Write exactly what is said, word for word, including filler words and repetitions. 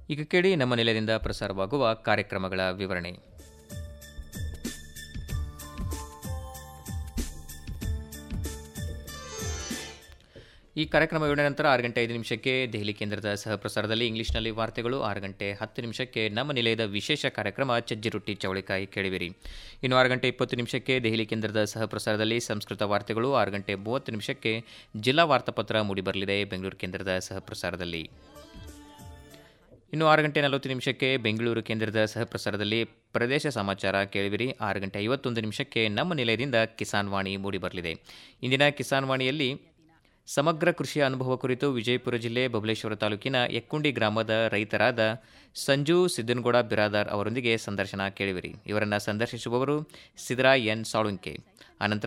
ಈಗ ಕೇಳಿ ನಮ್ಮ ನಿಲಯದಿಂದ ಪ್ರಸಾರವಾಗುವ ಕಾರ್ಯಕ್ರಮಗಳ ವಿವರಣೆ. ಈ ಕಾರ್ಯಕ್ರಮ ವಿವರಣೆ ನಂತರ ಆರು ಗಂಟೆ ಐದು ನಿಮಿಷಕ್ಕೆ ದೆಹಲಿ ಕೇಂದ್ರದ ಸಹಪ್ರಸಾರದಲ್ಲಿ ಇಂಗ್ಲಿಷ್ನಲ್ಲಿ ವಾರ್ತೆಗಳು, ಆರು ಗಂಟೆ ಹತ್ತು ನಿಮಿಷಕ್ಕೆ ನಮ್ಮ ನಿಲಯದ ವಿಶೇಷ ಕಾರ್ಯಕ್ರಮ ಚಜ್ಜಿ ರೊಟ್ಟಿ ಚವಳಿಕಾಯಿ ಕೇಳಿವಿರಿ. ಇನ್ನು ಆರು ಗಂಟೆ ಇಪ್ಪತ್ತು ನಿಮಿಷಕ್ಕೆ ದೆಹಲಿ ಕೇಂದ್ರದ ಸಹಪ್ರಸಾರದಲ್ಲಿ ಸಂಸ್ಕೃತ ವಾರ್ತೆಗಳು, ಆರು ಗಂಟೆ ಮೂವತ್ತು ನಿಮಿಷಕ್ಕೆ ಜಿಲ್ಲಾ ವಾರ್ತಾಪತ್ರ ಮೂಡಿಬರಲಿದೆ ಬೆಂಗಳೂರು ಕೇಂದ್ರದ ಸಹಪ್ರಸಾರದಲ್ಲಿ. ಇನ್ನು ಆರು ಗಂಟೆ ನಲವತ್ತು ನಿಮಿಷಕ್ಕೆ ಬೆಂಗಳೂರು ಕೇಂದ್ರದ ಸಹಪ್ರಸಾರದಲ್ಲಿ ಪ್ರದೇಶ ಸಮಾಚಾರ ಕೇಳಿವಿರಿ. ಆರು ಗಂಟೆ ಐವತ್ತೊಂದು ನಿಮಿಷಕ್ಕೆ ನಮ್ಮ ನಿಲಯದಿಂದ ಕಿಸಾನ್ ವಾಣಿ ಮೂಡಿಬರಲಿದೆ. ಇಂದಿನ ಕಿಸಾನ್ ವಾಣಿಯಲ್ಲಿ ಸಮಗ್ರ ಕೃಷಿಯ ಅನುಭವ ಕುರಿತು ವಿಜಯಪುರ ಜಿಲ್ಲೆ ಬಬಲೇಶ್ವರ ತಾಲೂಕಿನ ಎಕ್ಕುಂಡಿ ಗ್ರಾಮದ ರೈತರಾದ ಸಂಜು ಸಿದ್ದನಗೌಡ ಬಿರಾದಾರ್ ಅವರೊಂದಿಗೆ ಸಂದರ್ಶನ ಕೇಳಿವಿರಿ. ಇವರನ್ನು ಸಂದರ್ಶಿಸುವವರು ಸಿದ್ದರಾಯ್ ಎನ್ ಸಾಳುಂಕೆ. ಅನಂತರ